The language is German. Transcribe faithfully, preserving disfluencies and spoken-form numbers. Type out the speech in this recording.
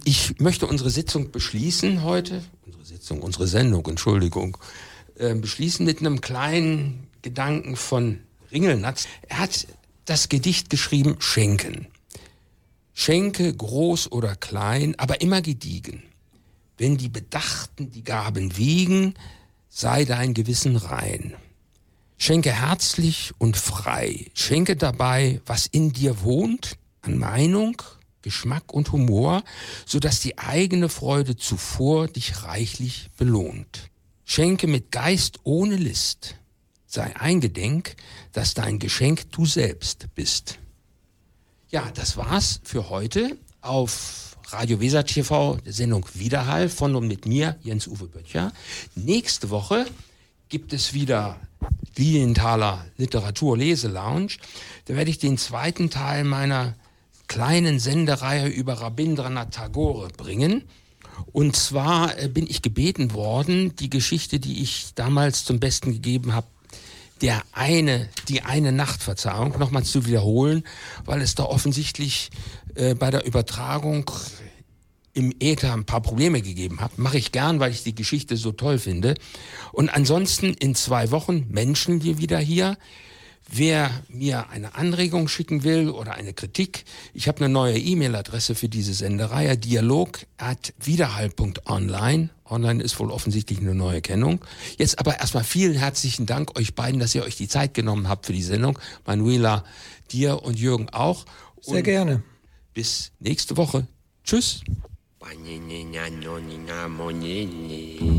Ich möchte unsere Sitzung beschließen heute, unsere Sitzung, unsere Sendung, Entschuldigung, äh, beschließen mit einem kleinen Gedanken von Ringelnatz. Er hat das Gedicht geschrieben, Schenken. Schenke groß oder klein, aber immer gediegen. Wenn die Bedachten die Gaben wiegen, sei dein Gewissen rein. Schenke herzlich und frei. Schenke dabei, was in dir wohnt, an Meinung, Geschmack und Humor, sodass die eigene Freude zuvor dich reichlich belohnt. Schenke mit Geist ohne List. Sei eingedenk, dass dein Geschenk du selbst bist. Ja, das war's für heute auf Radio Weser T V, der Sendung Widerhall von und mit mir, Jens-Uwe Böttcher. Nächste Woche gibt es wieder Lilienthaler Literatur-Lese-Lounge. Da werde ich den zweiten Teil meiner kleinen Sendereihe über Rabindranath Tagore bringen. Und zwar äh, bin ich gebeten worden, die Geschichte, die ich damals zum Besten gegeben habe, der eine, die eine Nachtverzeihung nochmal zu wiederholen, weil es da offensichtlich äh, bei der Übertragung im Äther ein paar Probleme gegeben hat. Mache ich gern, weil ich die Geschichte so toll finde. Und ansonsten in zwei Wochen Menschen wir wieder hier. Wer mir eine Anregung schicken will oder eine Kritik, ich habe eine neue E-Mail-Adresse für diese Sendereihe, dialog at widerhall punkt online. Online ist wohl offensichtlich eine neue Kennung. Jetzt aber erstmal vielen herzlichen Dank euch beiden, dass ihr euch die Zeit genommen habt für die Sendung. Manuela, dir und Jürgen auch. Sehr und gerne. Bis nächste Woche. Tschüss.